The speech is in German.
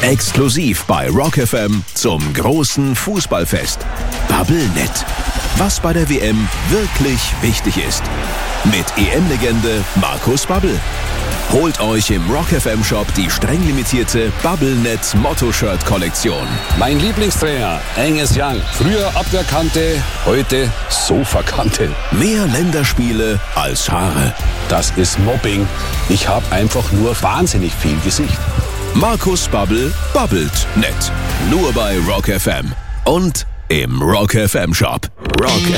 Exklusiv bei Rock FM zum großen Fußballfest. Bubblenet. Was bei der WM wirklich wichtig ist. Mit EM-Legende Markus Babbel. Holt euch im Rock FM Shop die streng limitierte Bubblenet Motto-Shirt-Kollektion. Mein Lieblingstrainer, Angus Young. Früher Abwehrkante, heute Sofakante. Mehr Länderspiele als Haare. Das ist Mobbing. Ich habe einfach nur wahnsinnig viel Gesicht. Markus Babbel babbelt nett. Nur bei Rock FM. Und im Rock FM Shop. Rock